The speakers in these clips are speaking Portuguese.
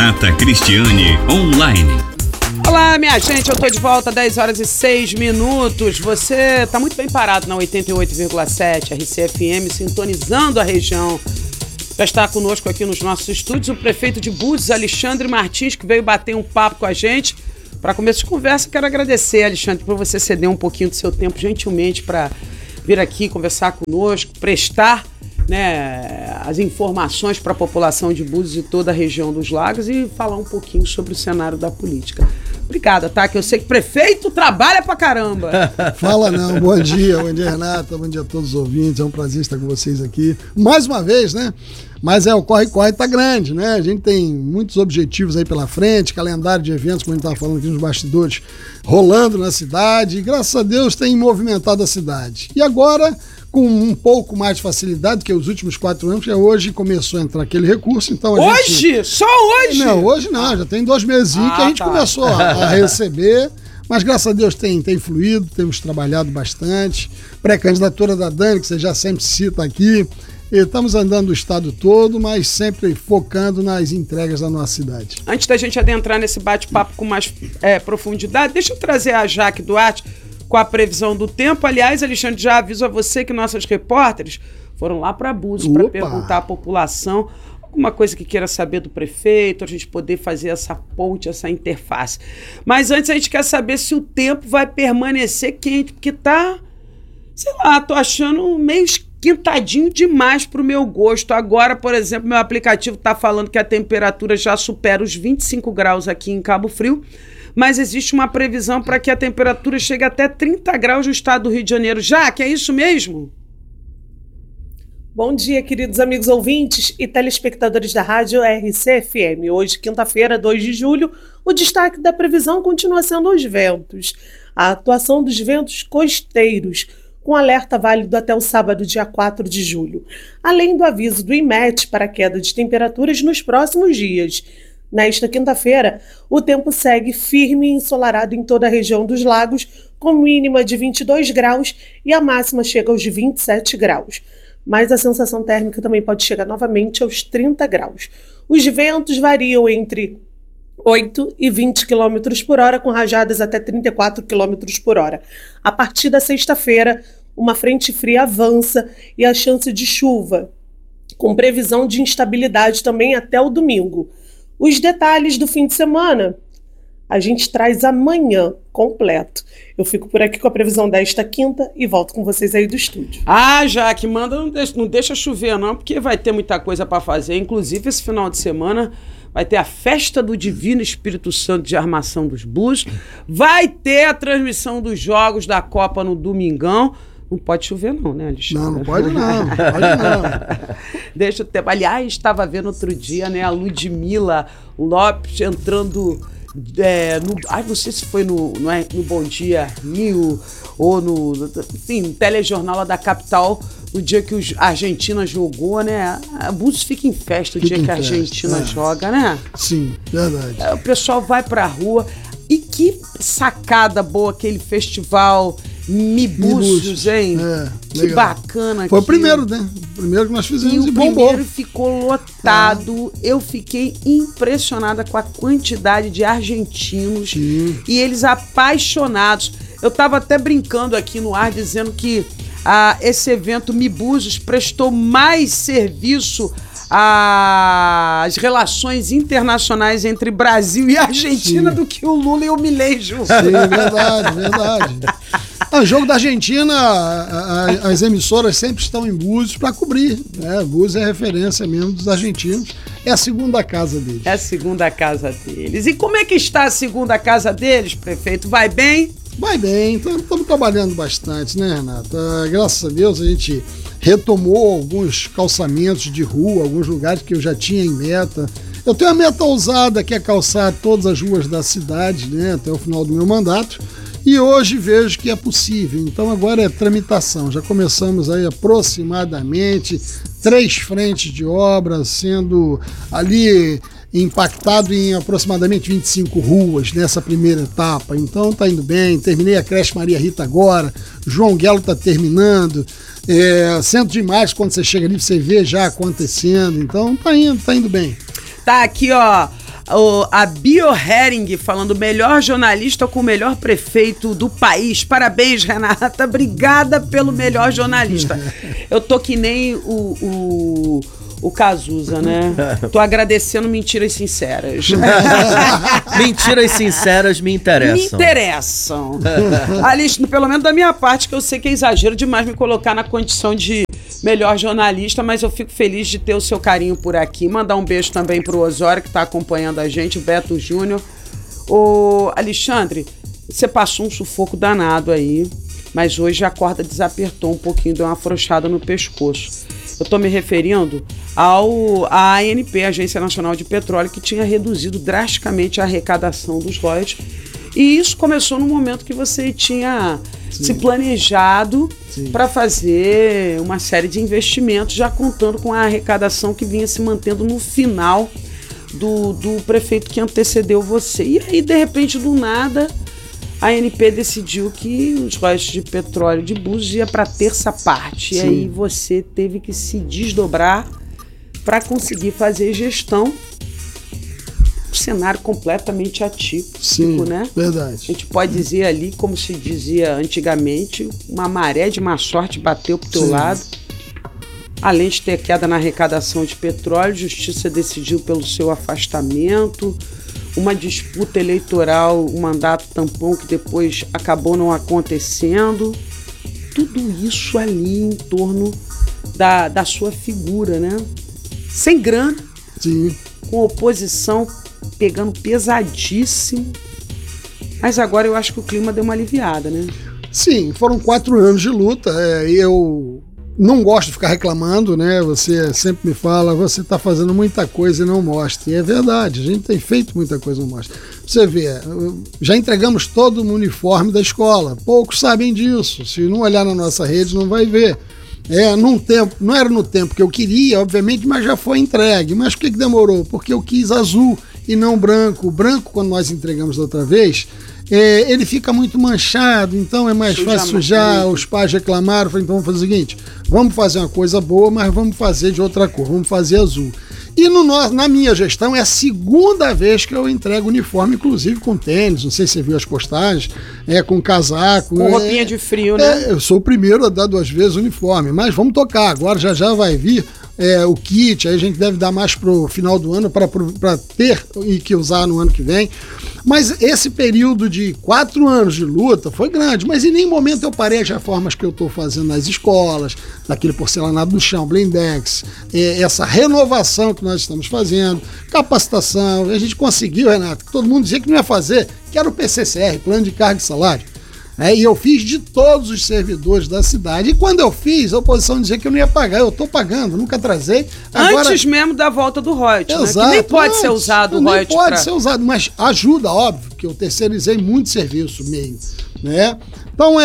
Renata Cristiane Online. Olá, minha gente, eu tô de volta, 10 horas e 6 minutos. Você tá muito bem parado na 88,7 RCFM, sintonizando a região. Já está conosco aqui nos nossos estúdios o prefeito de Búzios, Alexandre Martins, que veio bater um papo com a gente. Para começo de conversa, quero agradecer, Alexandre, por você ceder um pouquinho do seu tempo gentilmente para vir aqui conversar conosco, prestar, né, as informações para a população de Búzios e toda a região dos Lagos e falar um pouquinho sobre o cenário da política. Obrigada, tá? Que eu sei que prefeito trabalha pra caramba. Fala não, bom dia Renata, bom dia a todos os ouvintes, é um prazer estar com vocês aqui, mais uma vez, né? Mas o corre-corre tá grande, né? A gente tem muitos objetivos aí pela frente, calendário de eventos, como a gente estava falando aqui nos bastidores, rolando na cidade, e graças a Deus tem movimentado a cidade. E agora, com um pouco mais de facilidade que os últimos 4 anos, porque hoje começou a entrar aquele recurso, então hoje? Só hoje? Não, hoje não, já tem 2 mesinhos que a gente começou a receber, mas graças a Deus tem fluído, temos trabalhado bastante. Pré-candidatura da Dani, que você já sempre cita aqui, e estamos andando o estado todo, mas sempre focando nas entregas da nossa cidade. Antes da gente adentrar nesse bate-papo com mais profundidade, deixa eu trazer a Jaque Duarte com a previsão do tempo. Aliás, Alexandre, já aviso a você que nossas repórteres foram lá para Búzios para perguntar à população alguma coisa que queira saber do prefeito, a gente poder fazer essa ponte, essa interface. Mas antes a gente quer saber se o tempo vai permanecer quente, porque tá, sei lá, tô achando meio esquentadinho demais pro meu gosto. Agora, por exemplo, meu aplicativo tá falando que a temperatura já supera os 25 graus aqui em Cabo Frio, mas existe uma previsão para que a temperatura chegue até 30 graus no estado do Rio de Janeiro. Jaque, é isso mesmo? Bom dia, queridos amigos ouvintes e telespectadores da rádio RCFM. Hoje, quinta-feira, 2 de julho, o destaque da previsão continua sendo os ventos. A atuação dos ventos costeiros, com alerta válido até o sábado, dia 4 de julho. Além do aviso do IMET para queda de temperaturas nos próximos dias. Nesta quinta-feira, o tempo segue firme e ensolarado em toda a região dos lagos, com mínima de 22 graus e a máxima chega aos 27 graus. Mas a sensação térmica também pode chegar novamente aos 30 graus. Os ventos variam entre 8 e 20 km por hora, com rajadas até 34 km por hora. A partir da sexta-feira, uma frente fria avança e a chance de chuva, com previsão de instabilidade também até o domingo. Os detalhes do fim de semana a gente traz amanhã completo. Eu fico por aqui com a previsão desta quinta e volto com vocês aí do estúdio. Jaque, manda, não deixa chover não, porque vai ter muita coisa para fazer. Inclusive, esse final de semana vai ter a festa do Divino Espírito Santo de Armação dos Búzios, vai ter a transmissão dos jogos da Copa no domingão. Não pode chover não, né, Alexandre? Não pode não, pode não. Deixa eu ter... Aliás, estava vendo outro dia, né, a Ludmila Lopes entrando não sei se foi no Bom Dia Rio ou no telejornal lá da capital, no dia que a Argentina jogou, né? A Búzios fica em festa o dia que a Argentina joga, né? Sim, verdade. O pessoal vai pra rua. E que sacada boa aquele festival Búzios, hein? Que legal. Bacana. Foi o primeiro, né? O primeiro que nós fizemos e bombou. O primeiro ficou lotado. Eu fiquei impressionada com a quantidade de argentinos. Sim. E eles apaixonados. Eu estava até brincando aqui no ar, dizendo que esse evento Búzios prestou mais serviço às relações internacionais entre Brasil e Argentina do que o Lula e o Milei juntos. Sim, verdade. O jogo da Argentina, as emissoras sempre estão em Búzios para cobrir, né? Búzios é referência mesmo dos argentinos, é a segunda casa deles. É a segunda casa deles. E como é que está a segunda casa deles, prefeito? Vai bem? Vai bem, estamos trabalhando bastante, né, Renata? Graças a Deus a gente retomou alguns calçamentos de rua, alguns lugares que eu já tinha em meta. Eu tenho uma meta ousada que é calçar todas as ruas da cidade, né, até o final do meu mandato. E hoje vejo que é possível, então agora é tramitação. Já começamos aí aproximadamente 3 frentes de obra, sendo ali impactado em aproximadamente 25 ruas nessa primeira etapa. Então tá indo bem, terminei a creche Maria Rita agora, João Guelo tá terminando, centro de imagens, quando você chega ali você vê já acontecendo, então tá indo bem. Tá aqui, ó. A Bio Hering falando melhor jornalista com o melhor prefeito do país. Parabéns, Renata. Obrigada pelo melhor jornalista. Eu tô que nem o Cazuza, né? Tô agradecendo mentiras sinceras. Mentiras sinceras me interessam. Me interessam. Alice, pelo menos da minha parte, que eu sei que é exagero demais me colocar na condição de melhor jornalista, mas eu fico feliz de ter o seu carinho por aqui. Mandar um beijo também pro Osório, que tá acompanhando a gente, o Beto Júnior. Ô, Alexandre, você passou um sufoco danado aí, mas hoje a corda desapertou um pouquinho, deu uma afrouxada no pescoço. Eu tô me referindo à ANP, Agência Nacional de Petróleo, que tinha reduzido drasticamente a arrecadação dos royalties. E isso começou no momento que você tinha se planejado para fazer uma série de investimentos, já contando com a arrecadação que vinha se mantendo no final do prefeito que antecedeu você. E aí, de repente, do nada, a ANP decidiu que os royalties de petróleo de Búzios ia para a terça parte. E aí você teve que se desdobrar para conseguir fazer gestão. Um cenário completamente atípico, né? Verdade. A gente pode dizer ali, como se dizia antigamente, uma maré de má sorte bateu pro teu lado. Além de ter queda na arrecadação de petróleo, a Justiça decidiu pelo seu afastamento, uma disputa eleitoral, um mandato tampão que depois acabou não acontecendo. Tudo isso ali em torno da sua figura, né? Sem grana, com oposição pegando pesadíssimo. Mas agora eu acho que o clima deu uma aliviada, né? Sim, foram 4 anos de luta. Eu não gosto de ficar reclamando, né? Você sempre me fala, você está fazendo muita coisa e não mostra. E é verdade, a gente tem feito muita coisa e não mostra. Você vê, já entregamos todo o uniforme da escola. Poucos sabem disso. Se não olhar na nossa rede, não vai ver. Num tempo, não era no tempo que eu queria, obviamente, mas já foi entregue. Mas por que demorou? Porque eu quis azul e não branco. O branco, quando nós entregamos da outra vez, ele fica muito manchado, então é mais fácil sujar. Os pais reclamaram, falei, então vamos fazer o seguinte, vamos fazer uma coisa boa, mas vamos fazer de outra cor, vamos fazer azul. E na minha gestão é a segunda vez que eu entrego uniforme, inclusive com tênis, não sei se você viu as postagens, com casaco. Com roupinha de frio, né? Eu sou o primeiro a dar 2 vezes o uniforme, mas vamos tocar, agora já vai vir o kit, aí a gente deve dar mais pro final do ano para ter e que usar no ano que vem. Mas esse período de 4 anos de luta foi grande, mas em nenhum momento eu parei as reformas que eu estou fazendo nas escolas, daquele porcelanato no chão, blindex, essa renovação que nós estamos fazendo, capacitação. A gente conseguiu, Renato, que todo mundo dizia que não ia fazer, que era o PCCR, Plano de Carga e Salário. E eu fiz de todos os servidores da cidade. E quando eu fiz, a oposição dizia que eu não ia pagar. Eu estou pagando, nunca atrasei. Agora, antes mesmo da volta do royalties, exato, né? Que nem pode ser usado o royalties. Nem pode ser usado, mas ajuda, óbvio, que eu terceirizei muito serviço meio, né? Então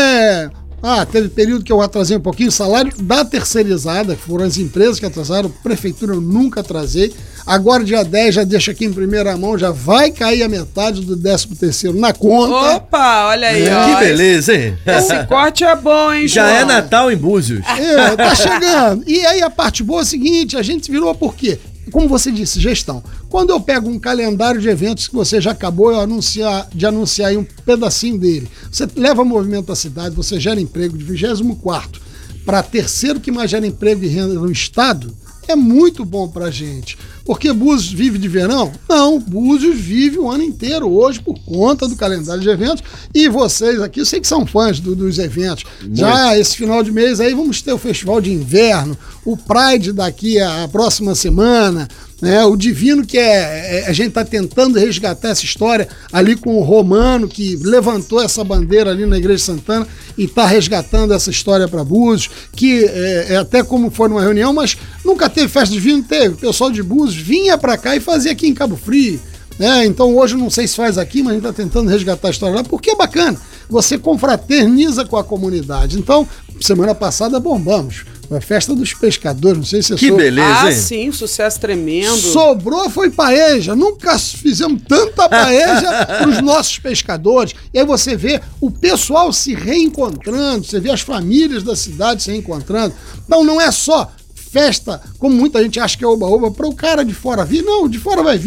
teve período que eu atrasei um pouquinho o salário da terceirizada, que foram as empresas que atrasaram, prefeitura eu nunca atrasei. Agora, dia 10, já deixa aqui em primeira mão, já vai cair a metade do 13º na conta. Opa, olha aí, ó. Que beleza, hein? Esse corte é bom, hein, Já João? é Natal em Búzios. Tá chegando. E aí a parte boa é a seguinte, a gente virou por quê? Como você disse, gestão. Quando eu pego um calendário de eventos que você já acabou de anunciar aí um pedacinho dele, você leva movimento à cidade, você gera emprego de 24º para terceiro que mais gera emprego e renda no estado, é muito bom pra gente. Porque Búzios vive de verão? Não, Búzios vive o ano inteiro hoje por conta do calendário de eventos. E vocês aqui, eu sei que são fãs dos eventos. Muito. Já esse final de mês aí vamos ter o Festival de Inverno, o Pride daqui a próxima semana, né? O Divino, que a gente está tentando resgatar essa história ali com o Romano, que levantou essa bandeira ali na Igreja de Santana e está resgatando essa história para Búzios, que até como foi numa reunião, mas nunca teve festa de Divino, teve. O pessoal de Búzios vinha para cá e fazia aqui em Cabo Frio. Então hoje não sei se faz aqui, mas a gente está tentando resgatar a história lá, porque é bacana. Você confraterniza com a comunidade. Então, semana passada bombamos. Foi a festa dos pescadores, não sei se Que beleza, hein? Sim, sucesso tremendo. Sobrou foi paeja. Nunca fizemos tanta paeja para os nossos pescadores. E aí você vê o pessoal se reencontrando, você vê as famílias da cidade se reencontrando. Então não é só festa, como muita gente acha que é oba-oba, para o cara de fora vir. Não, de fora vai vir,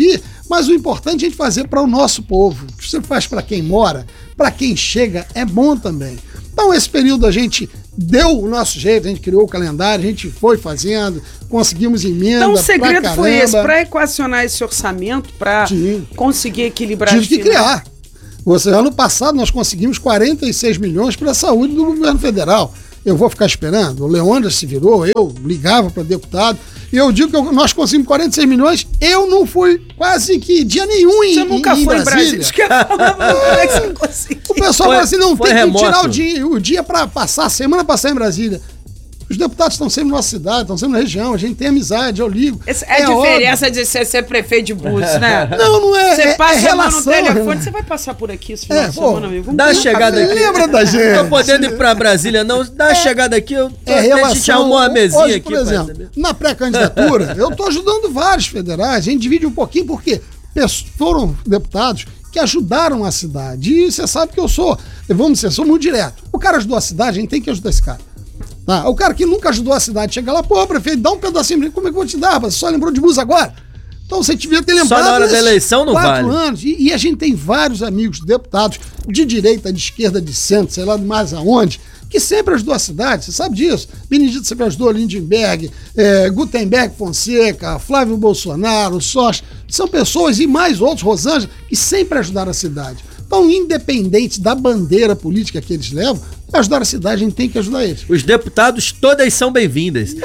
Mas o importante é a gente fazer para o nosso povo. O que você faz para quem mora, para quem chega, é bom também. Então, esse período a gente deu o nosso jeito, a gente criou o calendário, a gente foi fazendo, conseguimos emenda. Então o segredo pra foi esse, caramba. para equacionar esse orçamento, para Sim. conseguir equilibrar Tive as que finanças. criar. Ano passado nós conseguimos 46 milhões para a saúde do governo federal. Eu vou ficar esperando? O Leônidas se virou, eu ligava para deputado, e eu digo que nós conseguimos 46 milhões, eu não fui quase que dia nenhum em Você nunca foi em Brasília? Isso que eu falava, como é que você conseguiu? O pessoal fala assim, não, foi tem que remoto. tirar o dia para passar, a semana passar em Brasília. Os deputados estão sempre na nossa cidade, estão sempre na região, a gente tem amizade, eu ligo. Essa é a diferença de você ser prefeito de Búzios, né? Não é. Você passa é a mão no relação, telefone, Renato. você vai passar por aqui esse final de pô, semana, amigo? Vamos Dá a tomar um chegada café. aqui. Lembra da gente? Tô podendo ir pra Brasília, não. Dá a chegada aqui, a gente relação. arrumou uma mesinha Hoje, aqui. por exemplo, na pré-candidatura, eu estou ajudando vários federais, a gente divide um pouquinho, porque foram deputados que ajudaram a cidade. E você sabe que eu sou muito direto. O cara ajudou a cidade, a gente tem que ajudar esse cara. Tá? O cara que nunca ajudou a cidade, chega lá, pô, prefeito, dá um pedacinho, como é que eu vou te dar, rapaz? Você só lembrou de Búzios agora? Então você devia ter lembrado. Só na hora da desses eleição não 4 vale. anos. E a gente tem vários amigos deputados de direita, de esquerda, de centro, sei lá mais aonde, que sempre ajudou a cidade, você sabe disso. Benedito sempre ajudou, Lindenberg, Gutenberg Fonseca, Flávio Bolsonaro, Socha, são pessoas e mais outros, Rosângela, que sempre ajudaram a cidade. Então, independente da bandeira política que eles levam, para ajudar a cidade, a gente tem que ajudar eles. Os deputados, todas são bem-vindas.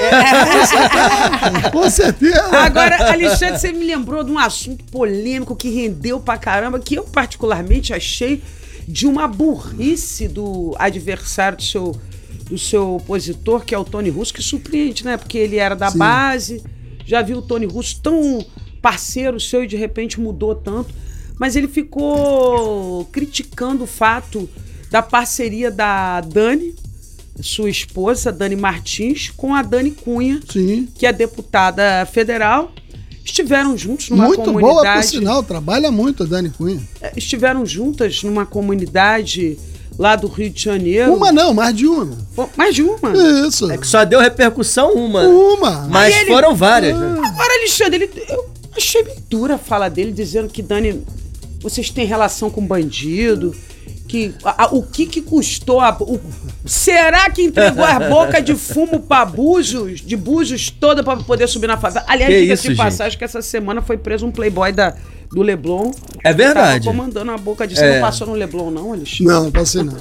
Com certeza. Agora, Alexandre, você me lembrou de um assunto polêmico que rendeu pra caramba, que eu particularmente achei de uma burrice do adversário do seu opositor, que é o Tony Russo, que surpreende, né? Porque ele era da base, já viu o Tony Russo tão parceiro seu e de repente mudou tanto, mas ele ficou criticando o fato da parceria da Dani, sua esposa, Dani Martins, com a Dani Cunha, Sim. que é deputada federal. Estiveram juntos numa Muito comunidade. boa, por sinal, trabalha muito a Dani Cunha. Estiveram juntas numa comunidade lá do Rio de Janeiro. Uma não, mais de uma. Mais de uma. Isso. É que só deu repercussão uma. Uma. Mas Aí ele- foram várias, né? Agora, Alexandre, eu achei bem dura a fala dele, dizendo que, Dani, vocês têm relação com bandido, que o que custou será que entregou as bocas de fumo pra Búzios, de Búzios toda pra poder subir na favela? Aliás, Que diga-se de isso, passagem que essa semana foi preso um playboy do Leblon. É verdade. Tava comandando a boca de... Você não passou no Leblon, não, Alexandre? Não, não passei não.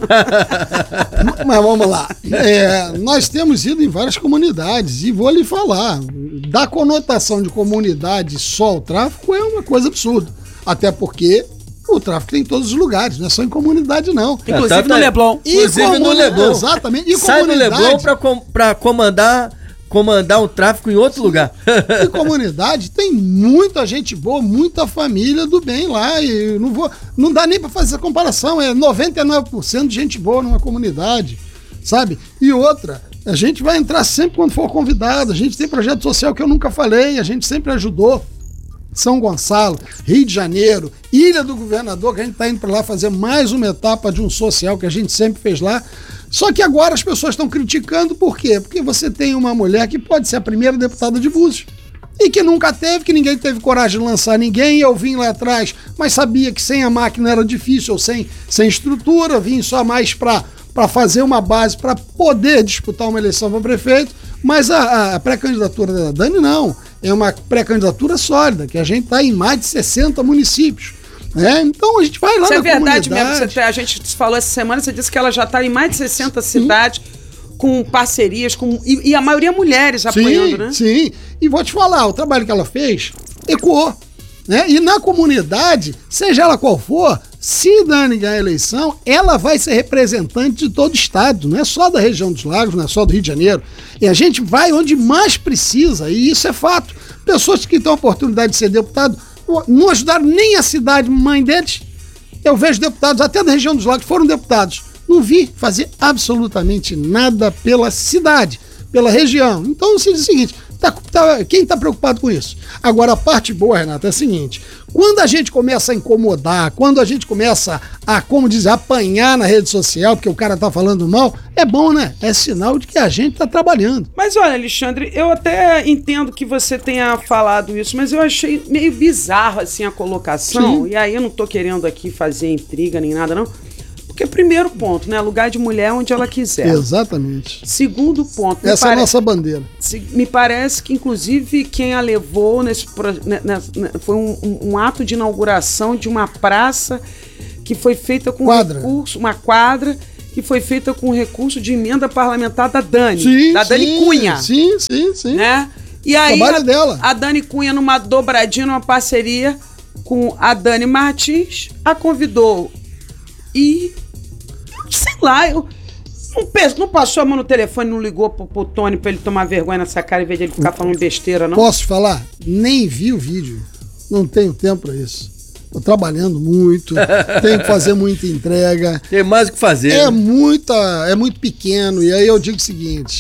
Mas vamos lá. Nós temos ido em várias comunidades e vou lhe falar, da conotação de comunidade só ao tráfico é uma coisa absurda. Até porque o tráfico tem em todos os lugares, não é só em comunidade, não. Inclusive Tanto no é- Leblon. Inclusive no Leblon. Exatamente. E Sai do Leblon pra comandar um tráfico em outro lugar. E comunidade tem muita gente boa, muita família do bem lá. E não dá nem para fazer essa comparação. É 99% de gente boa numa comunidade, sabe? E outra, a gente vai entrar sempre quando for convidado. A gente tem projeto social que eu nunca falei, a gente sempre ajudou. São Gonçalo, Rio de Janeiro, Ilha do Governador, que a gente está indo para lá fazer mais uma etapa de um social que a gente sempre fez lá. Só que agora as pessoas estão criticando, por quê? Porque você tem uma mulher que pode ser a primeira deputada de Búzios e que nunca teve, que ninguém teve coragem de lançar ninguém. Eu vim lá atrás, mas sabia que sem a máquina era difícil, ou sem estrutura, vim só mais para fazer uma base para poder disputar uma eleição para prefeito. Mas a pré-candidatura da Dani não, é uma pré-candidatura sólida, que a gente está em mais de 60 municípios. Então a gente vai lá Isso na é verdade comunidade. mesmo. A gente falou essa semana, você disse que ela já está em mais de 60 cidades, com parcerias, e a maioria mulheres apoiando, né? Sim, e vou te falar, o trabalho que ela fez ecoou. E na comunidade, seja ela qual for, se Dani ganhar a eleição, ela vai ser representante de todo o estado, não é só da região dos Lagos, não é só do Rio de Janeiro. E a gente vai onde mais precisa, e isso é fato. Pessoas que têm a oportunidade de ser deputado não ajudaram nem a cidade mãe deles. Eu vejo deputados até da região dos Lagos, foram deputados. Não vi fazer absolutamente nada pela cidade, pela região. Então, se diz o seguinte, Quem está preocupado com isso? Agora, a parte boa, Renato, é a seguinte: quando a gente começa a incomodar, quando a gente começa a, como dizer, apanhar na rede social, porque o cara tá falando mal, é bom, né? É sinal de que a gente tá trabalhando. Mas olha, Alexandre, eu até entendo que você tenha falado isso, mas eu achei meio bizarro, assim, a colocação. Sim. E aí eu não tô querendo aqui fazer intriga nem nada, não. Porque primeiro ponto, né? Lugar de mulher onde ela quiser. Exatamente. Segundo ponto. Essa é a nossa bandeira. Me parece que, inclusive, quem a levou foi um ato de inauguração de uma praça que foi feita com recurso, uma quadra que foi feita com recurso de emenda parlamentar da Dani. Dani Cunha. Sim. Né? E aí, trabalho dela. A Dani Cunha, numa dobradinha, numa parceria com a Dani Martins, a convidou. E, sei lá, eu não passou a mão no telefone, não ligou pro Tony pra ele tomar vergonha nessa cara em vez de ele ficar falando besteira, não? Posso falar? Nem vi o vídeo. Não tenho tempo pra isso. Tô trabalhando muito, tenho que fazer muita entrega. Tem mais o que fazer. É muito pequeno. E aí eu digo o seguinte: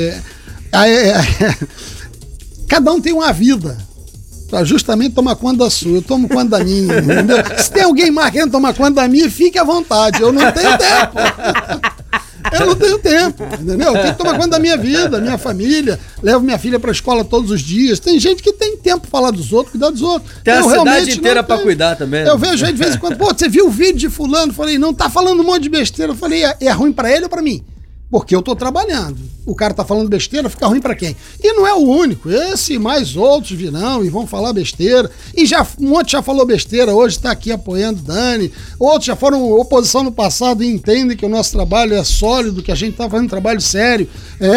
cada um tem uma vida pra justamente tomar conta da sua. Eu tomo conta da minha, entendeu? Se tem alguém mais querendo tomar conta da minha, fique à vontade. Eu não tenho tempo. Eu não tenho tempo, entendeu? Eu tenho que tomar conta da minha vida, da minha família. Levo minha filha pra escola todos os dias. Tem gente que tem tempo pra falar dos outros, cuidar dos outros. Tem a cidade inteira pra cuidar também. Eu vejo aí de vez em quando, pô, você viu o vídeo de fulano? Falei, não, tá falando um monte de besteira. Eu falei, é ruim pra ele ou pra mim? Porque eu tô trabalhando. O cara tá falando besteira, fica ruim pra quem? E não é o único. Esse e mais outros virão e vão falar besteira. E um monte já falou besteira, hoje tá aqui apoiando Dani. Outros já foram oposição no passado e entendem que o nosso trabalho é sólido, que a gente tá fazendo um trabalho sério.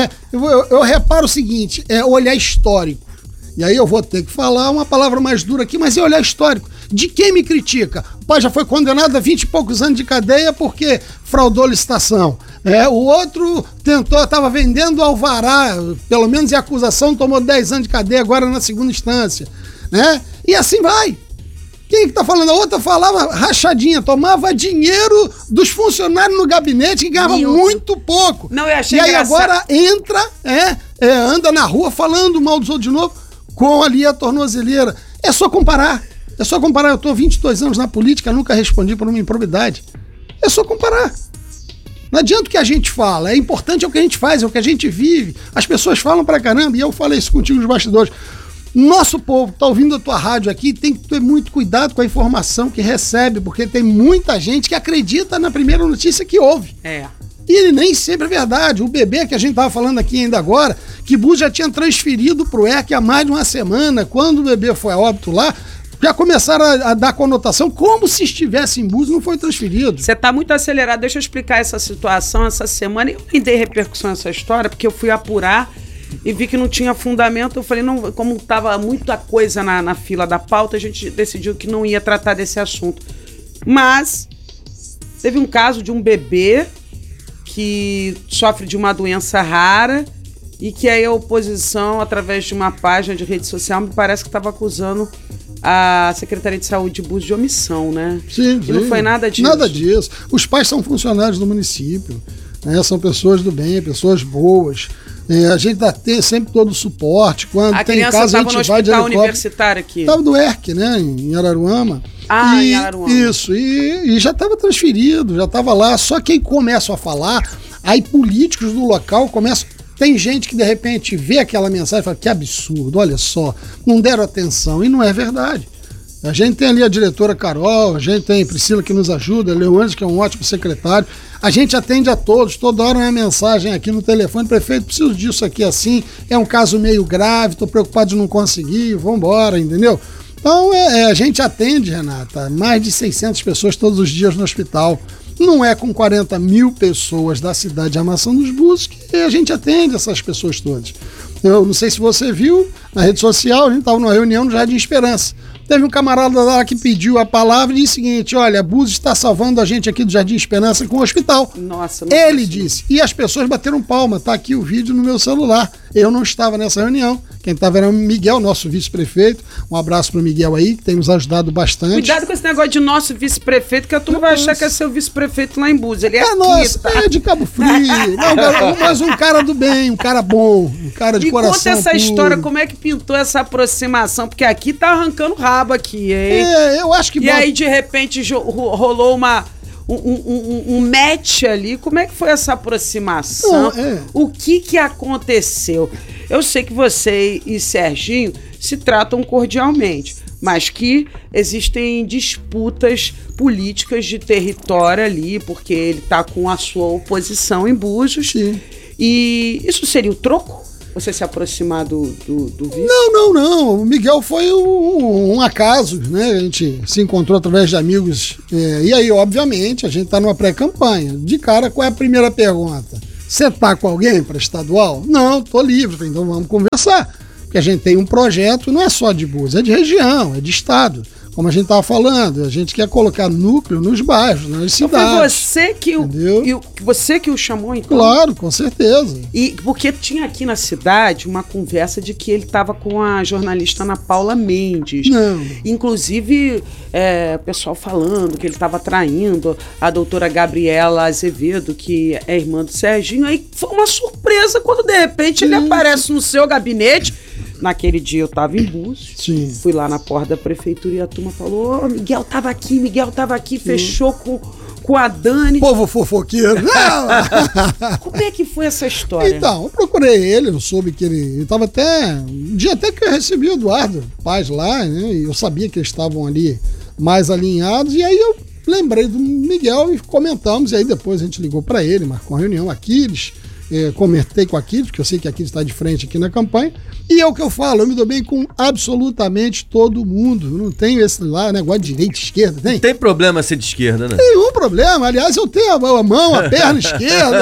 Eu reparo o seguinte, é olhar histórico. E aí eu vou ter que falar uma palavra mais dura aqui, mas é olhar histórico. De quem me critica? O pai já foi condenado a 20 e poucos anos de cadeia porque fraudou licitação. O outro estava vendendo alvará, pelo menos em acusação, tomou 10 anos de cadeia agora na segunda instância. Né? E assim vai. Quem que tá falando? A outra falava rachadinha, tomava dinheiro dos funcionários no gabinete que ganhava muito pouco. Não, eu achei e aí engraçado. Agora entra, anda na rua falando mal dos outros de novo, com ali a tornozeleira. É só comparar. Eu tô 22 anos na política, nunca respondi por uma improbidade. É só comparar. Não adianta o que a gente fala, é importante o que a gente faz, é o que a gente vive. As pessoas falam pra caramba, e eu falei isso contigo nos bastidores. Nosso povo que tá ouvindo a tua rádio aqui tem que ter muito cuidado com a informação que recebe, porque tem muita gente que acredita na primeira notícia que ouve. E nem sempre é verdade. O bebê que a gente estava falando aqui ainda agora, que Búzios já tinha transferido para o ERC há mais de uma semana. Quando o bebê foi a óbito lá, já começaram a dar conotação como se estivesse em Búzios, não foi transferido. Você está muito acelerado. Deixa eu explicar essa situação essa semana. Eu nem dei repercussão nessa história, porque eu fui apurar e vi que não tinha fundamento. Eu falei, não, como estava muita coisa na fila da pauta, a gente decidiu que não ia tratar desse assunto. Mas teve um caso de um bebê que sofre de uma doença rara e que aí a oposição, através de uma página de rede social, me parece que estava acusando a Secretaria de Saúde de Búzios de omissão, né? Sim. E não foi nada disso. Nada disso. Os pais são funcionários do município, né? São pessoas do bem, pessoas boas. A gente dá sempre todo o suporte. Quando a tem caso, a gente vai de helicóptero. Universitário aqui. Estava do ERC, né? Em Araruama. Em Araruama. Isso. E já estava transferido, já estava lá. Só que aí começam a falar, aí políticos do local começam. Tem gente que de repente vê aquela mensagem e fala, que absurdo, olha só, não deram atenção, e não é verdade. A gente tem ali a diretora Carol, a gente tem Priscila que nos ajuda, Leandro que é um ótimo secretário, a gente atende a todos, toda hora uma mensagem aqui no telefone, prefeito, preciso disso aqui assim, é um caso meio grave, estou preocupado de não conseguir, vambora, entendeu? Então a gente atende, Renata, mais de 600 pessoas todos os dias no hospital. Não é com 40 mil pessoas da cidade de Armação dos Búzios que a gente atende essas pessoas todas. Eu não sei se você viu, na rede social, a gente estava numa reunião no Jardim Esperança. Teve um camarada lá que pediu a palavra e disse o seguinte: olha, Búzios está salvando a gente aqui do Jardim Esperança com o hospital. Nossa, Ele disse, e as pessoas bateram palma, tá aqui o vídeo no meu celular. Eu não estava nessa reunião, quem estava era o Miguel, nosso vice-prefeito. Um abraço pro Miguel aí, que tem nos ajudado bastante. Cuidado com esse negócio de nosso vice-prefeito, que a turma vai achar que é seu vice-prefeito lá em Búzios. Ele é aqui, nosso, tá? é de Cabo Frio. Não, mas um cara do bem, um cara bom, um cara de Me coração conta essa puro. história, como é que pintou essa aproximação? Porque aqui tá arrancando rabo aqui, hein? Eu acho que... E aí, de repente, rolou um match ali. Como é que foi essa aproximação? O que aconteceu? Eu sei que você e Serginho se tratam cordialmente, mas que existem disputas políticas de território ali, porque ele tá com a sua oposição em Búzios. Sim. E isso seria o troco? Você se aproximar do vice? Não. O Miguel foi um acaso, né? A gente se encontrou através de amigos. E aí, obviamente, a gente tá numa pré-campanha. De cara, qual é a primeira pergunta? Você tá com alguém para estadual? Não, tô livre, então vamos conversar. Porque a gente tem um projeto, não é só de Búzios, é de região, é de estado. Como a gente estava falando, a gente quer colocar núcleo nos bairros, nas cidades. Foi você que o chamou, então? Claro, com certeza. E porque tinha aqui na cidade uma conversa de que ele estava com a jornalista Ana Paula Mendes. Não. Inclusive, o pessoal falando que ele estava traindo a doutora Gabriela Azevedo, que é irmã do Serginho. Aí foi uma surpresa quando, de repente, ele aparece no seu gabinete. Naquele dia eu tava em Búzios, Sim. Fui lá na porta da prefeitura e a turma falou: Miguel tava aqui, fechou com a Dani. Povo fofoqueiro. Como é que foi essa história? Então, eu procurei ele, eu soube que ele estava um dia até que eu recebi o Eduardo Paz lá, né? E eu sabia que eles estavam ali mais alinhados, e aí eu lembrei do Miguel e comentamos, e aí depois a gente ligou para ele, marcou uma reunião, Aquiles. Comentei com a Aquiles, porque eu sei que a Aquiles está de frente aqui na campanha, e é o que eu falo, eu me dou bem com absolutamente todo mundo, eu não tenho esse lá negócio de direita e esquerda, tem? Não tem problema ser de esquerda, né? Nenhum problema, aliás, eu tenho a mão, a perna esquerda,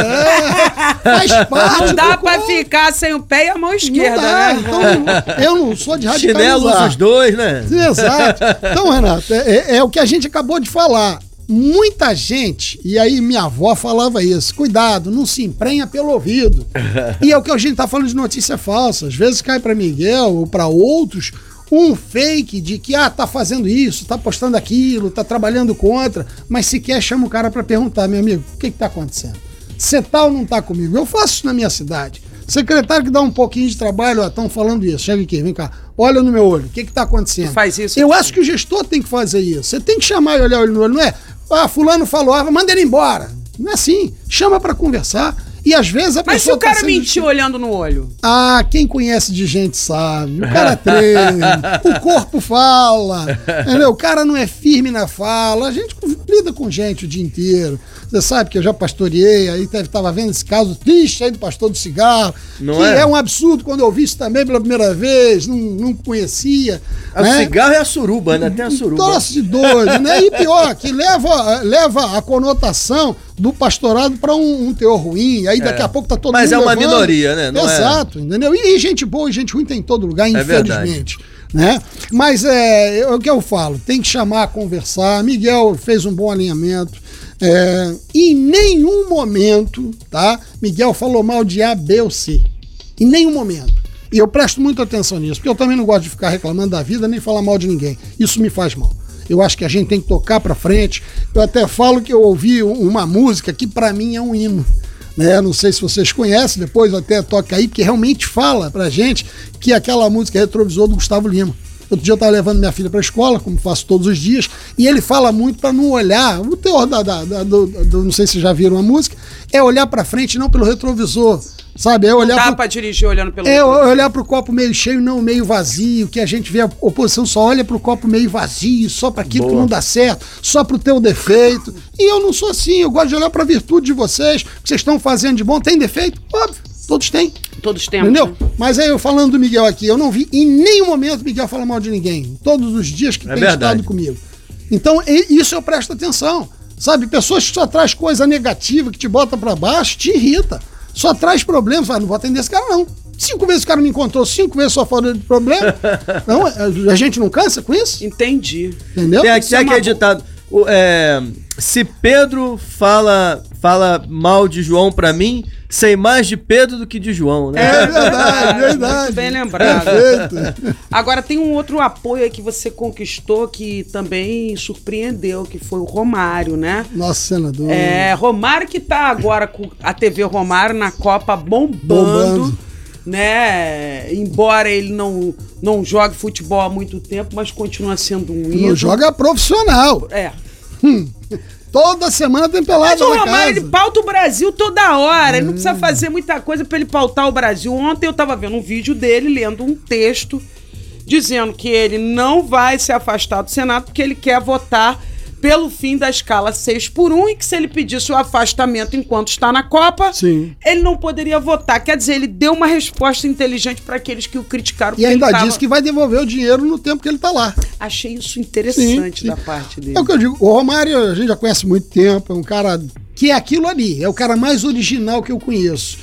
faz parte. Não dá pra ficar sem o pé e a mão esquerda, não dá, né? Então, eu não sou de radicalizar. Chinelo usa os dois, né? Exato. Então, Renato, é o que a gente acabou de falar. Muita gente, e aí minha avó falava isso, cuidado, não se emprenha pelo ouvido. E é o que a gente tá falando de notícia falsa. Às vezes cai para Miguel ou para outros um fake de que tá fazendo isso, tá postando aquilo, tá trabalhando contra, mas sequer chama o cara para perguntar: meu amigo, o que tá acontecendo? Você tá ou não tá comigo? Eu faço isso na minha cidade. Secretário que dá um pouquinho de trabalho, estão falando isso, chega aqui, vem cá, olha no meu olho, o que tá acontecendo? Faz isso. Eu acho que o gestor tem que fazer isso. Você tem que chamar e olhar olho no olho, não é? Fulano falou, manda ele embora. Não é assim. Chama pra conversar. E às vezes a pessoa. Mas se o cara mentiu olhando no olho? Quem conhece de gente sabe. O cara treina, o corpo fala. Entendeu? O cara não é firme na fala. A gente lida com gente o dia inteiro. Você sabe que eu já pastoreei, aí estava vendo esse caso triste aí do pastor do cigarro, não que é um absurdo quando eu vi isso também pela primeira vez, não conhecia. O cigarro é a suruba, né? Tem a suruba. Troço de doido, né? E pior, que leva a conotação do pastorado para um teor ruim, aí daqui a pouco tá todo mundo Mas é uma levando. minoria, né? Não Exato, entendeu? E gente boa e gente ruim tem em todo lugar, infelizmente. Né? Mas é o que eu falo, tem que chamar, conversar. Miguel fez um bom alinhamento. Em nenhum momento, tá? Miguel falou mal de A, B ou C. Em nenhum momento. E eu presto muita atenção nisso, porque eu também não gosto de ficar reclamando da vida, nem falar mal de ninguém. Isso me faz mal. Eu acho que a gente tem que tocar pra frente. Eu até falo que eu ouvi uma música que pra mim é um hino. Né? Não sei se vocês conhecem, depois eu até toco aí, porque realmente fala pra gente que aquela música é Retrovisor do Gustavo Lima. Outro dia eu estava levando minha filha para a escola, como faço todos os dias, e ele fala muito para não olhar, o teor não sei se já viram a música, é olhar para frente não pelo retrovisor, sabe? É olhar não dá para dirigir olhando pelo retrovisor. É olhar para o copo meio cheio, não meio vazio, que a gente vê a oposição só olha para o copo meio vazio, só para aquilo que não dá certo, só para o teu defeito. E eu não sou assim, eu gosto de olhar para a virtude de vocês, o que vocês estão fazendo de bom. Tem defeito? Óbvio, todos têm. Todos temos. Entendeu? Né? Mas aí eu falando do Miguel aqui, eu não vi em nenhum momento o Miguel falar mal de ninguém. Todos os dias que tem estado comigo. Então, isso eu presto atenção. Sabe, pessoas que só traz coisa negativa, que te bota pra baixo, te irrita. Só traz problemas. Não vou atender esse cara, não. 5 vezes o cara me encontrou, 5 vezes só falou de problema. Não, a gente não cansa com isso? Entendi. Entendeu? Tem aquele ditado. Se Pedro fala mal de João pra mim, sei mais de Pedro do que de João, né? É verdade, verdade. Muito bem lembrado. Perfeito. Agora, tem um outro apoio aí que você conquistou que também surpreendeu, que foi o Romário, né? Nosso senador. Romário que tá agora com a TV Romário na Copa bombando. Né? Embora ele não jogue futebol há muito tempo, mas continua sendo um ídolo. Não joga profissional. Toda semana tem pelada Mas o na Romário, casa. ele pauta o Brasil toda hora. Ele não precisa fazer muita coisa pra ele pautar o Brasil. Ontem eu tava vendo um vídeo dele, lendo um texto, dizendo que ele não vai se afastar do Senado porque ele quer votar pelo fim da escala 6x1 e que se ele pedisse o afastamento enquanto está na Copa, Sim. ele não poderia votar. Quer dizer, ele deu uma resposta inteligente para aqueles que o criticaram. E ainda disse que vai devolver o dinheiro no tempo que ele tá lá. Achei isso interessante Sim. da parte dele. É o que eu digo, o Romário a gente já conhece há muito tempo, é um cara que é aquilo ali, é o cara mais original que eu conheço.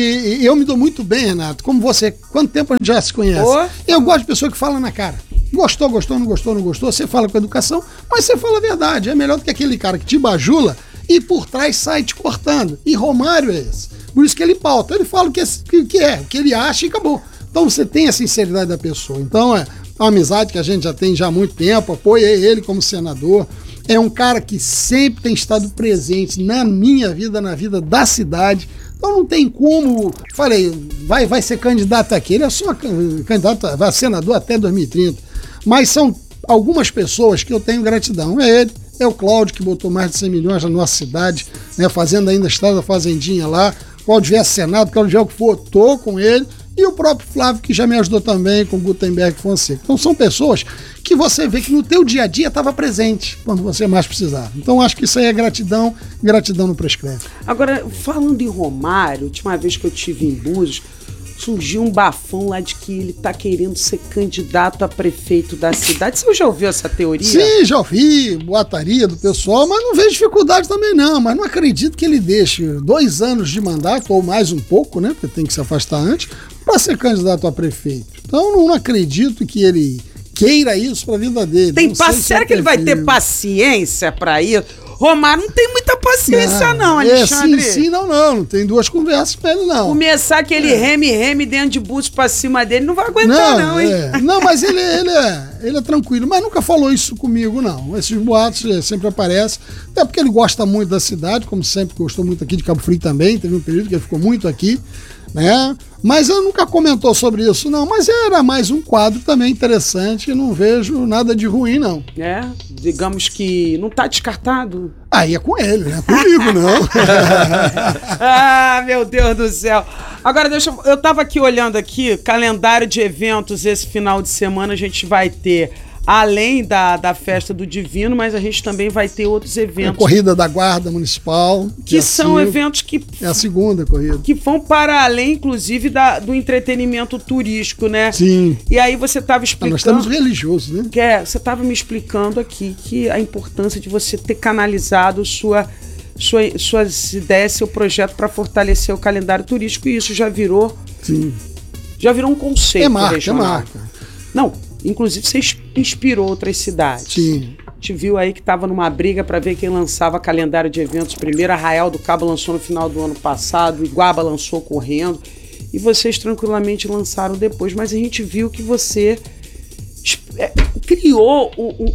E eu me dou muito bem, Renato, como você, quanto tempo a gente já se conhece? Eu gosto de pessoa que fala na cara. Gostou, não gostou, você fala com educação, mas você fala a verdade. É melhor do que aquele cara que te bajula e por trás sai te cortando. E Romário é esse. Por isso que ele pauta, ele fala o que é, o que ele acha e acabou. Então você tem a sinceridade da pessoa. Então é uma amizade que a gente já tem já há muito tempo, apoiei ele como senador. É um cara que sempre tem estado presente na minha vida, na vida da cidade. Então não tem como, falei, vai ser candidato aqui, ele é só candidato, vai senador até 2030. Mas são algumas pessoas que eu tenho gratidão. É ele, é o Cláudio, que botou mais de 100 milhões na nossa cidade, né, fazendo ainda a estrada da Fazendinha lá. Cláudio vier Senado, Cláudio vier o que for, tô com ele. E o próprio Flávio, que já me ajudou também com Gutenberg Fonseca. Então são pessoas que você vê que no teu dia a dia estava presente quando você mais precisava. Então acho que isso aí é gratidão não prescreve. Agora, falando em Romário, a última vez que eu estive em Búzios, surgiu um bafão lá de que ele tá querendo ser candidato a prefeito da cidade. Você já ouviu essa teoria? Sim, já ouvi, boataria do pessoal, mas não vejo dificuldade também não, mas não acredito que ele deixe 2 anos de mandato, ou mais um pouco, né, porque tem que se afastar antes, para ser candidato a prefeito. Então não acredito que ele queira isso para a vida dele. Será que ele vai ter paciência para isso? Romário não tem muita paciência não, Alexandre. Sim, não tem 2 conversas com ele não. Começar aquele reme dentro de Búzios pra cima dele, não vai aguentar não, hein? Não, mas ele é tranquilo, mas nunca falou isso comigo não. Esses boatos sempre aparecem, até porque ele gosta muito da cidade, como sempre gostou muito aqui de Cabo Frio também, teve um período que ele ficou muito aqui, né? Mas eu nunca comentou sobre isso não, mas era mais um quadro também interessante, não vejo nada de ruim não. Digamos que não tá descartado. Aí é com ele, né? Comigo não. Ah, meu Deus do céu. Agora eu tava aqui olhando aqui, calendário de eventos esse final de semana, a gente vai ter, além da festa do Divino, mas a gente também vai ter outros eventos. A corrida da Guarda Municipal. Que são eventos que... É a segunda corrida. Que vão para além, inclusive, do entretenimento turístico, né? Sim. E aí você estava explicando... Nós estamos religiosos, né? Você estava me explicando aqui que a importância de você ter canalizado suas ideias, seu projeto para fortalecer o calendário turístico, e isso já virou... Sim. Já virou um conceito. É marca. Não, inclusive você inspirou outras cidades. Sim. A gente viu aí que estava numa briga para ver quem lançava calendário de eventos primeiro. Arraial do Cabo lançou no final do ano passado, Iguaba lançou correndo, e vocês tranquilamente lançaram depois. Mas a gente viu que você criou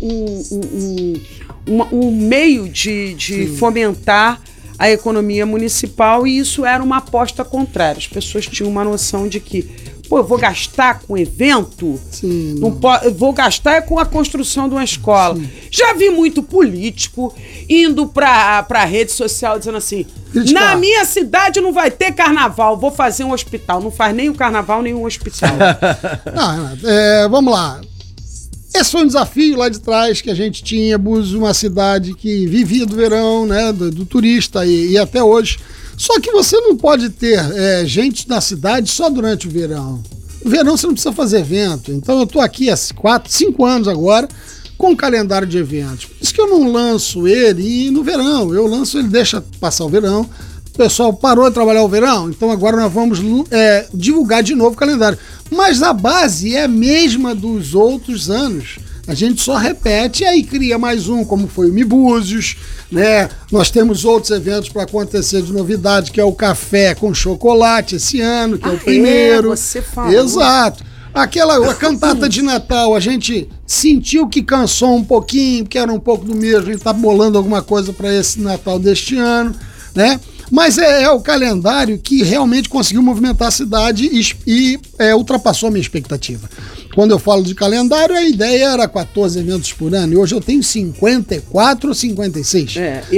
um meio de fomentar a economia municipal, e isso era uma aposta contrária. As pessoas tinham uma noção de que, eu vou gastar com evento? Sim, eu vou gastar com a construção de uma escola. Sim. Já vi muito político indo pra rede social dizendo assim, na minha cidade não vai ter carnaval, vou fazer um hospital. Não faz nem o carnaval, nem um hospital. Vamos lá. Esse foi um desafio lá de trás que a gente tinha. Búzios, uma cidade que vivia do verão, né, do turista, e até hoje. Só que você não pode ter gente na cidade só durante o verão. No verão você não precisa fazer evento. Então eu estou aqui há 4, 5 anos agora com um calendário de eventos. Por isso que eu não lanço ele no verão. Eu lanço ele, deixa passar o verão, O pessoal parou de trabalhar o verão, então agora nós vamos divulgar de novo o calendário. Mas a base é a mesma dos outros anos. A gente só repete e aí cria mais um, como foi o Mibúzios, né? Nós temos outros eventos para acontecer de novidade, que é o Café com Chocolate esse ano, que é o primeiro. Você falou. Exato. A cantata de Natal, a gente sentiu que cansou um pouquinho, que era um pouco do mesmo, a gente tá bolando alguma coisa para esse Natal deste ano, né? Mas é o calendário que realmente conseguiu movimentar a cidade e ultrapassou a minha expectativa. Quando eu falo de calendário, a ideia era 14 eventos por ano, e hoje eu tenho 54 ou 56.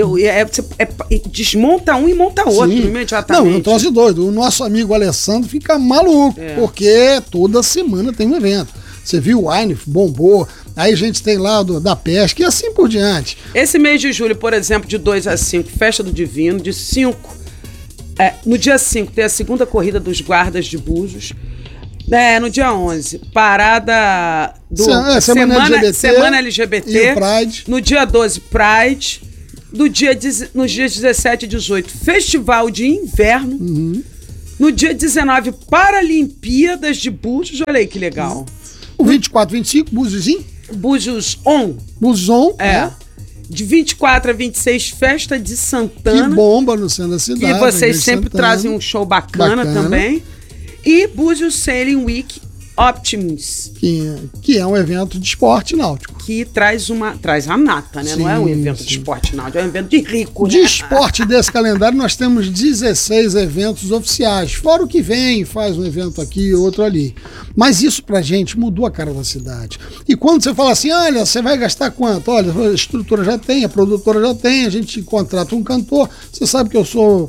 Desmonta um e monta outro imediatamente. Não, eu trouxe doido. O nosso amigo Alessandro fica maluco, porque toda semana tem um evento. Você viu o Wine, bombou. Aí a gente tem lá da pesca e assim por diante. Esse mês de julho, por exemplo, de 2 a 5, Festa do Divino, de 5. No dia 5 tem a segunda corrida dos guardas de Búzios. No dia 11, parada do Semana LGBT. E o Pride. No dia 12, Pride. Nos dias 17 e 18, Festival de Inverno. Uhum. No dia 19, Paralimpíadas de Búzios. Olha aí que legal. O 24, 25, Búziozinho. Búzios On. Búzios On. De 24 a 26, Festa de Santana. Que bomba no centro da cidade. E vocês sempre trazem um show bacana também. E Búzios Sailing Week Optimus. Que é um evento de esporte náutico. Que traz a nata, né? Sim, não é um evento de esporte náutico, é um evento de rico, de esporte desse calendário, nós temos 16 eventos oficiais. Fora o que vem, faz um evento aqui e outro ali. Mas isso pra gente mudou a cara da cidade. E quando você fala assim, olha, você vai gastar quanto? Olha, a estrutura já tem, a produtora já tem, a gente contrata um cantor. Você sabe que eu sou...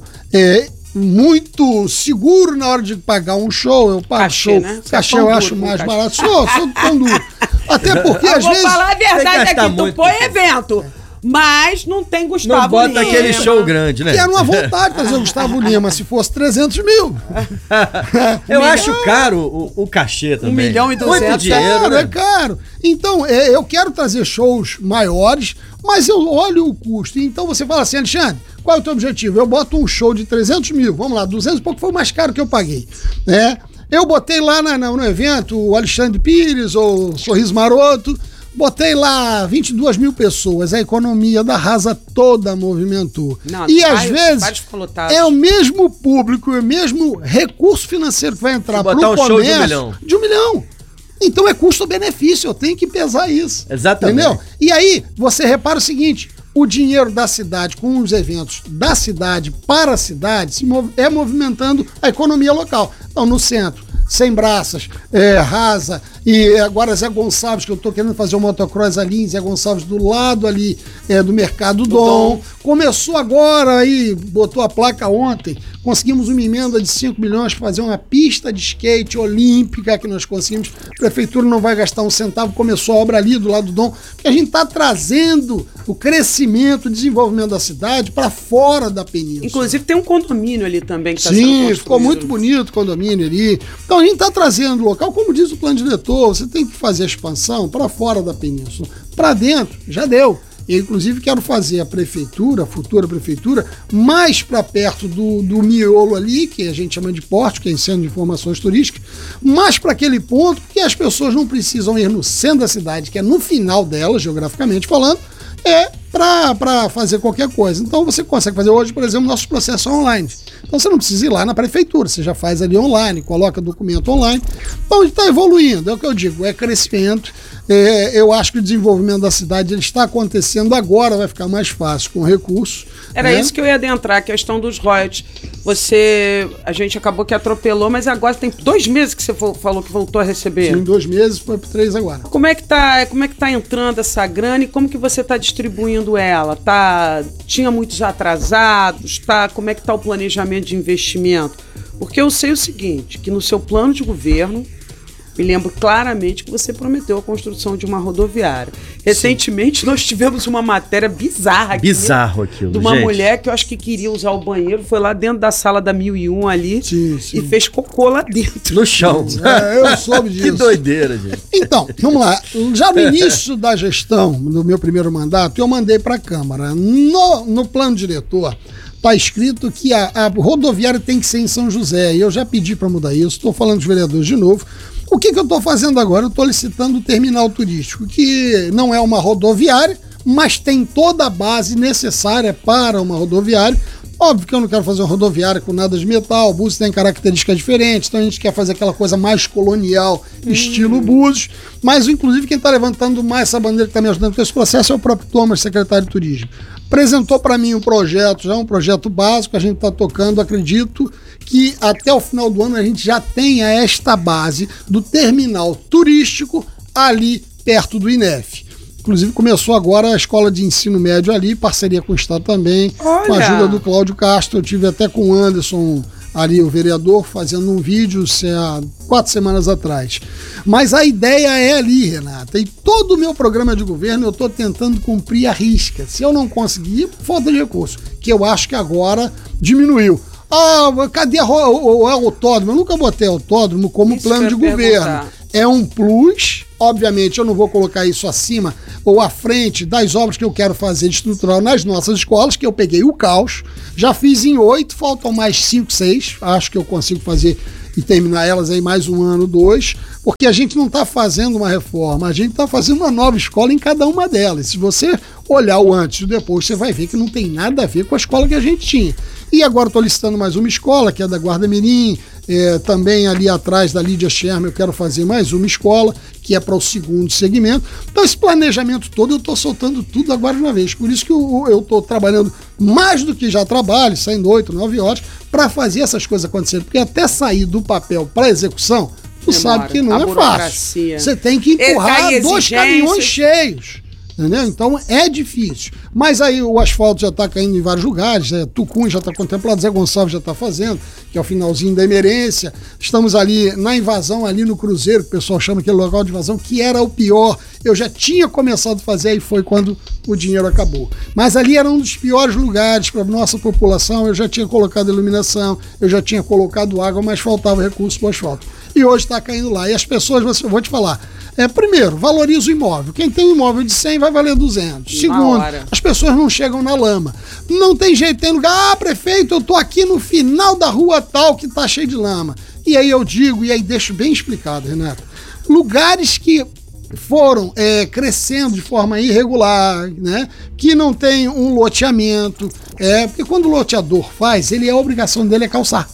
muito seguro na hora de pagar um show, eu pago show. Né? Cachê eu acho mais barato. Sou tão duro. Até porque às vezes... Eu vou falar a verdade aqui, tu põe evento, mas não tem Gustavo Lima. Não bota Lima. aquele show grande, né? Que era uma vontade de trazer o Gustavo Lima, se fosse 300 mil. Eu acho caro o cachê também. 1.200.000. Muito dinheiro, É caro. Então, eu quero trazer shows maiores, mas eu olho o custo. Então você fala assim, Alexandre, qual é o teu objetivo? Eu boto um show de 300 mil, vamos lá, 200 e pouco foi o mais caro que eu paguei, né? Eu botei lá no evento o Alexandre Pires ou o Sorriso Maroto, botei lá 22 mil pessoas, a economia da Rasa toda movimentou. Não, e às vezes é o mesmo público, o mesmo recurso financeiro que vai entrar para o comércio. Show de 1 milhão. De 1 milhão. Então é custo-benefício, eu tenho que pesar isso. Exatamente. Entendeu? E aí, você repara o seguinte, o dinheiro da cidade com os eventos da cidade para a cidade é movimentando a economia local. Então, no centro, Sem Braças, Rasa, e agora Zé Gonçalves, que eu tô querendo fazer um motocross ali em Zé Gonçalves, do lado ali do Mercado Dom. Começou agora aí, botou a placa ontem, conseguimos uma emenda de 5 milhões para fazer uma pista de skate olímpica que nós conseguimos. A prefeitura não vai gastar um centavo, começou a obra ali do lado do Dom, porque a gente está trazendo o crescimento, o desenvolvimento da cidade para fora da península. Inclusive tem um condomínio ali também que está sendo construído. construído. Sim, ficou muito bonito o condomínio ali. Então a gente está trazendo o local, como diz o plano diretor, você tem que fazer a expansão para fora da península. Para dentro, já deu. Eu, inclusive, quero fazer a prefeitura, a futura prefeitura, mais para perto do miolo ali, que a gente chama de porto, que é em centro de informações turísticas, mais para aquele ponto que as pessoas não precisam ir no centro da cidade, que é no final dela, geograficamente falando, para fazer qualquer coisa. Então você consegue fazer hoje, por exemplo, nossos processos online. Então você não precisa ir lá na prefeitura, você já faz ali online, coloca documento online. Então a gente está evoluindo, é o que eu digo, é crescimento. Eu acho que o desenvolvimento da cidade ele está acontecendo agora, vai ficar mais fácil com recursos. Era isso que eu ia adentrar, a questão dos royalties. A gente acabou que atropelou, mas agora tem 2 meses que você falou que voltou a receber. Sim, 2 meses, foi para 3 agora. Como é que tá entrando essa grana e como que você está distribuindo ela? Tinha muitos atrasados? Como é que está o planejamento de investimento? Porque eu sei o seguinte, que no seu plano de governo, me lembro claramente que você prometeu a construção de uma rodoviária. Recentemente, nós tivemos uma matéria bizarra aqui. Bizarro aquilo, de uma mulher que eu acho que queria usar o banheiro, foi lá dentro da sala da 1001 ali e fez cocô lá dentro. No chão. Eu soube disso. Que doideira, gente. Então, vamos lá. Já no início da gestão, no meu primeiro mandato, eu mandei para a Câmara, no plano diretor, está escrito que a rodoviária tem que ser em São José, e eu já pedi para mudar isso, estou falando dos vereadores de novo. O que eu estou fazendo agora? Eu estou licitando o terminal turístico, que não é uma rodoviária, mas tem toda a base necessária para uma rodoviária. Óbvio que eu não quero fazer uma rodoviária com nada de metal, Búzios tem características diferentes, então a gente quer fazer aquela coisa mais colonial, estilo Búzios, mas inclusive quem está levantando mais essa bandeira que está me ajudando com esse processo é o próprio Thomas, secretário de Turismo. Apresentou para mim um projeto, já um projeto básico, a gente está tocando, acredito que até o final do ano a gente já tenha esta base do terminal turístico ali perto do INEF. Inclusive começou agora a escola de ensino médio ali, parceria com o Estado também, Olha. com a ajuda do Cláudio Castro. Eu tive até com o Anderson ali, o vereador, fazendo um vídeo há 4 semanas atrás. Mas a ideia é ali, Renata, e todo o meu programa de governo eu estou tentando cumprir a risca. Se eu não conseguir, falta de recurso, que eu acho que agora diminuiu. Cadê o autódromo? Eu nunca botei autódromo como Isso plano que de eu ia governo. perguntar. É um plus, obviamente eu não vou colocar isso acima ou à frente das obras que eu quero fazer de estrutural nas nossas escolas, que eu peguei o caos, já fiz em 8, faltam mais 5, 6, acho que eu consigo fazer e terminar elas aí mais 1 ano, 2, porque a gente não está fazendo uma reforma, a gente está fazendo uma nova escola em cada uma delas. Se você olhar o antes e o depois, você vai ver que não tem nada a ver com a escola que a gente tinha. E agora estou listando mais uma escola, que é da Guarda Mirim, também ali atrás da Lídia Sherman eu quero fazer mais uma escola, que é para o 2º segmento. Então esse planejamento todo eu estou soltando tudo agora de uma vez. Por isso que eu estou trabalhando mais do que já trabalho, saindo 8, 9 horas, para fazer essas coisas acontecerem. Porque até sair do papel para execução, tu sabe que não é fácil. Você tem que empurrar 2 caminhões cheios. Entendeu? Então é difícil. Mas aí o asfalto já está caindo em vários lugares, Tucum já está contemplado, Zé Gonçalves já está fazendo, que é o finalzinho da Emerência. Estamos ali na invasão, ali no Cruzeiro, que o pessoal chama aquele local de invasão, que era o pior. Eu já tinha começado a fazer e foi quando o dinheiro acabou. Mas ali era um dos piores lugares para a nossa população. Eu já tinha colocado iluminação, eu já tinha colocado água, mas faltava recurso para o asfalto. E hoje está caindo lá. E as pessoas, eu vou te falar, primeiro, valoriza o imóvel. Quem tem um imóvel de 100 vai valer 200. Segundo, as pessoas não chegam na lama. Não tem jeito, tem lugar, prefeito, eu tô aqui no final da rua tal que tá cheio de lama. E aí eu digo, e aí deixo bem explicado, Renato, lugares que foram crescendo de forma irregular, né? Que não tem um loteamento, porque quando o loteador faz, a obrigação dele é calçar.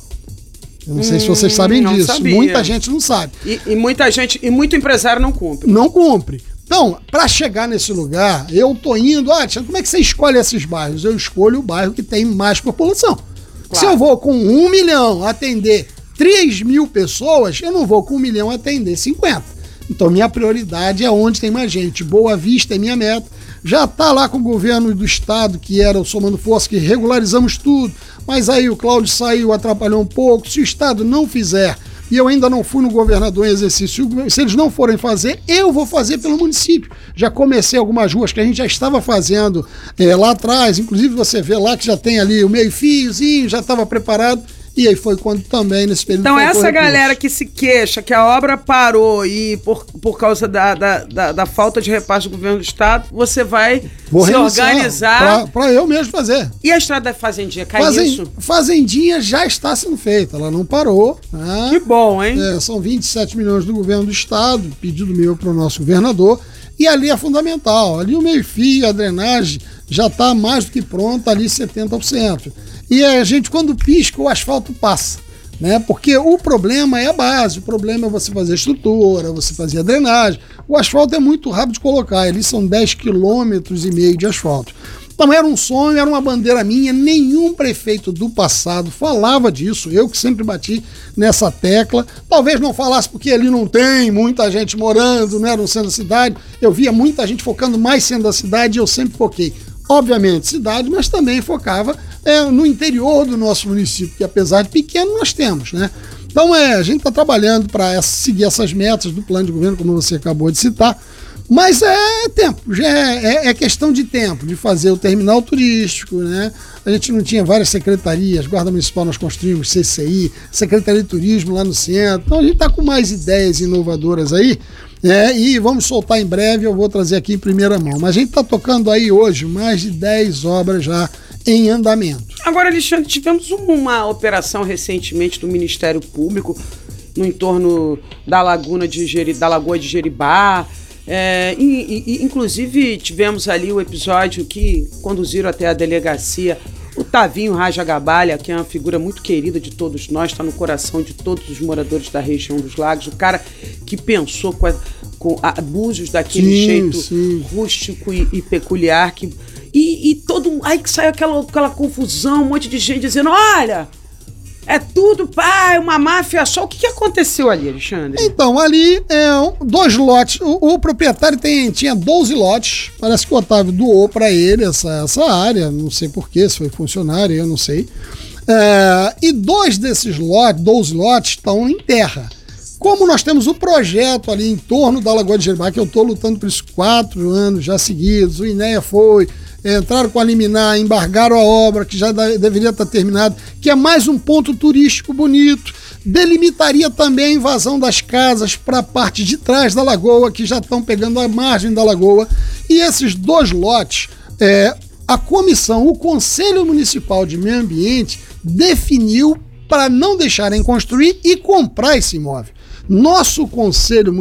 Eu não sei se vocês sabem disso. Sabia. Muita gente não sabe. E muita gente, e muito empresário não cumpre. Não cumpre. Então, para chegar nesse lugar, eu tô indo. Como é que você escolhe esses bairros? Eu escolho o bairro que tem mais população. Claro. Se eu vou com 1 milhão atender 3 mil pessoas, eu não vou com 1 milhão atender 50. Então, minha prioridade é onde tem mais gente. Boa Vista é minha meta. Já está lá com o governo do estado, que era o Somando Força, que regularizamos tudo. Mas aí o Cláudio saiu, atrapalhou um pouco. Se o estado não fizer, e eu ainda não fui no governador em exercício, se eles não forem fazer, eu vou fazer pelo município. Já comecei algumas ruas que a gente já estava fazendo lá atrás. Inclusive você vê lá que já tem ali o meio-fiozinho, já estava preparado. E aí foi quando também, nesse período... Então essa galera que se queixa que a obra parou e por causa da falta de repasse do governo do estado, você vai se organizar... Para eu mesmo fazer. E a estrada da Fazendinha, cai nisso? Fazendinha já está sendo feita, ela não parou. Né? Que bom, hein? São 27 milhões do governo do estado, pedido meu para o nosso governador, e ali é fundamental. Ali o meio-fio, a drenagem já está mais do que pronta, ali 70%. E a gente, quando pisca, o asfalto passa, né? Porque o problema é a base, o problema é você fazer a estrutura, você fazer a drenagem. O asfalto é muito rápido de colocar, ali são 10,5 km de asfalto. Então era um sonho, era uma bandeira minha, nenhum prefeito do passado falava disso, eu que sempre bati nessa tecla. Talvez não falasse porque ali não tem muita gente morando, não era no centro da cidade, eu via muita gente focando mais centro da cidade e eu sempre foquei. Obviamente cidade, mas também focava no interior do nosso município, que apesar de pequeno nós temos, né? Então a gente está trabalhando para seguir essas metas do plano de governo, como você acabou de citar, mas é tempo, já é questão de tempo, de fazer o terminal turístico, né? A gente não tinha várias secretarias, Guarda Municipal nós construímos, CCI, Secretaria de Turismo lá no centro, então a gente está com mais ideias inovadoras aí, e vamos soltar em breve, eu vou trazer aqui em primeira mão. Mas a gente está tocando aí hoje mais de 10 obras já em andamento. Agora, Alexandre, tivemos uma operação recentemente do Ministério Público no entorno da Lagoa de Jeribá. Inclusive, tivemos ali o episódio que conduziram até a delegacia o Tavinho Raja Gabalha, que é uma figura muito querida de todos nós, está no coração de todos os moradores da região dos Lagos, o cara que pensou com abusos daquele jeito rústico e peculiar, aí que saiu aquela confusão, um monte de gente dizendo, olha, é tudo, uma máfia só. O que aconteceu ali, Alexandre? Então, ali, 2 lotes, o proprietário tinha 12 lotes, parece que o Otávio doou para ele essa área, não sei porquê, se foi funcionário, eu não sei. E 2 desses lotes, 12 lotes, estão em terra. Como nós temos o projeto ali em torno da Lagoa de Jeribá, que eu estou lutando por isso 4 anos já seguidos, o INEA entraram com a liminar, embargaram a obra, que já deveria estar terminada, que é mais um ponto turístico bonito, delimitaria também a invasão das casas para a parte de trás da lagoa, que já estão pegando a margem da lagoa, e esses 2 lotes, a comissão, o Conselho Municipal de Meio Ambiente definiu para não deixarem construir e comprar esse imóvel. Nosso Conselho